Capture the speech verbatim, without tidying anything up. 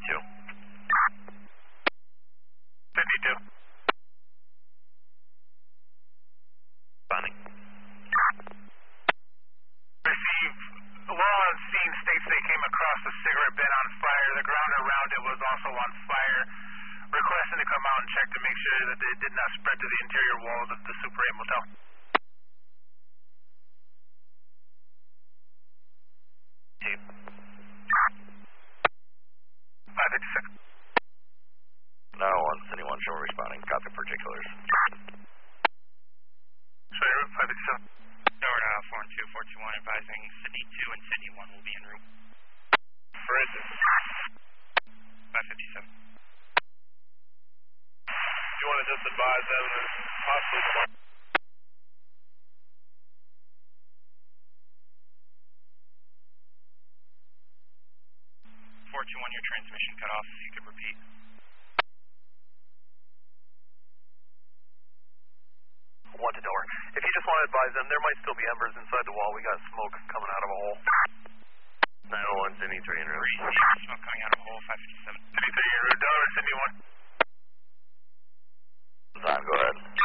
fifty-two. fifty-two. Responding. Receive. Law on scene states they came across a cigarette bin on fire. The ground around it was also on fire. Requesting to come out and check to make sure that it did not spread to the interior walls of the Super eight motel. Two. five fifty-six. nine one one, City one, show responding. Copy particulars. Sorry, route five fifty-seven. Tower uh, four two four two one advising Sydney two and Sydney one will be en route. For instance. five fifty-seven. You want to just advise them and possibly come up? four two one, your transmission cut off, if you could repeat. One to door. If you just want to advise them, there might still be embers inside the wall. We got smoke coming out of a hole. nine one one, Sydney three en route. Three, smoke coming out of a hole, five fifty-seven. Sydney three en route, Delaware, Sydney one.